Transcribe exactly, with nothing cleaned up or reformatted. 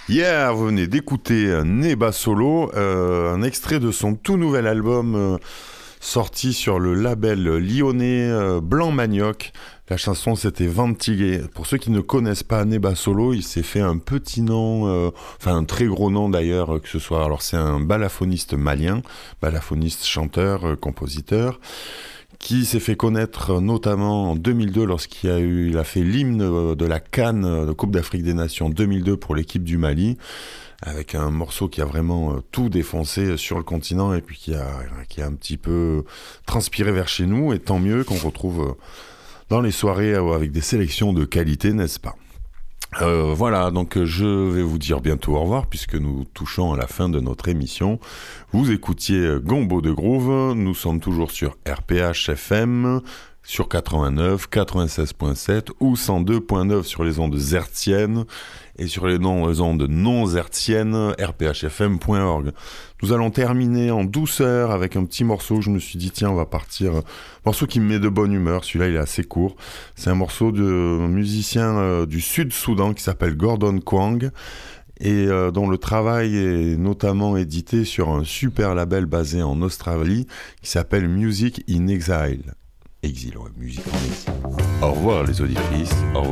Yeah, vous venez d'écouter Neba Solo, euh, un extrait de son tout nouvel album euh, sorti sur le label lyonnais euh, Blanc Manioc. La chanson c'était Ventigué. Pour ceux qui ne connaissent pas Neba Solo, il s'est fait un petit nom, euh, enfin un très gros nom d'ailleurs, que ce soit. Alors c'est un balafoniste malien, balafoniste, chanteur, euh, compositeur, qui s'est fait connaître notamment en deux mille deux lorsqu'il a, eu, il a fait l'hymne de la CAN, de Coupe d'Afrique des Nations deux mille deux pour l'équipe du Mali, avec un morceau qui a vraiment tout défoncé sur le continent et puis qui a, qui a un petit peu transpiré vers chez nous, et tant mieux qu'on retrouve dans les soirées avec des sélections de qualité, n'est-ce pas ? Euh, voilà, donc je vais vous dire bientôt au revoir puisque nous touchons à la fin de notre émission. Vous écoutiez Gombo de Groove, nous sommes toujours sur R P H F M, sur quatre-vingt-neuf, quatre-vingt-seize virgule sept ou cent deux virgule neuf sur les ondes hertziennes et sur les ondes non hertziennes, r p h f m point org. Nous allons terminer en douceur avec un petit morceau. Je me suis dit, tiens, on va partir. Un morceau qui me met de bonne humeur. Celui-là, il est assez court. C'est un morceau de musicien euh, du Sud-Soudan qui s'appelle Gordon Kwang et euh, dont le travail est notamment édité sur un super label basé en Australie qui s'appelle Music in Exile. Exil, ouais, musique en exil. Au revoir les auditrices. Au revoir.